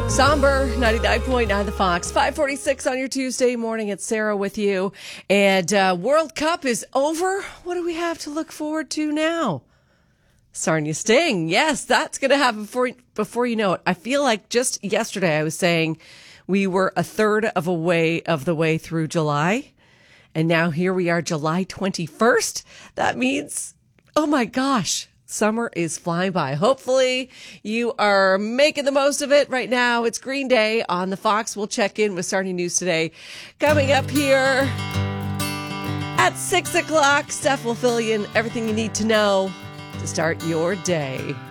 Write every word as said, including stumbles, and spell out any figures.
Somber, ninety-nine point nine The Fox, five forty-six on your Tuesday morning. It's Sarah with you. And uh, World Cup is over. What do we have to look forward to now? Sarnia Sting. Yes, that's going to happen before, before you know it. I feel like just yesterday I was saying we were a third of a way of the way through July. And now here we are, July twenty-first. That means, oh my gosh, summer is flying by. Hopefully you are making the most of it right now. It's Green Day on the Fox. We'll check in with Sarnia News today. Coming up here at six o'clock, Steph will fill you in everything you need to know to start your day.